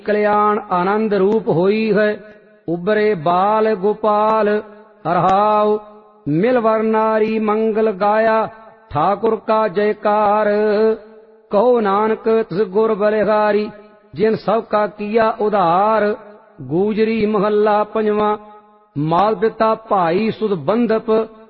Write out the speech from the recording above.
कल्याण आनंद रूप होई है। उबरे बाल गोपाल रहाव, मिलवर नारी मंगल गाया, ठाकुर का जयकार। कहो नानक तिस गुर बलिहारी, जिन सब का किया उधार। गूजरी महला पंजवा। माल पिता भाई सुध बंधप,